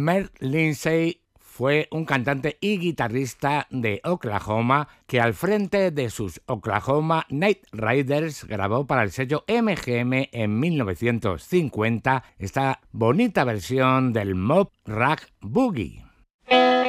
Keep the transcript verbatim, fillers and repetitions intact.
Merv Lindsay fue un cantante y guitarrista de Oklahoma que al frente de sus Oklahoma Night Riders grabó para el sello M G M en mil novecientos cincuenta esta bonita versión del Mob Rag Boogie.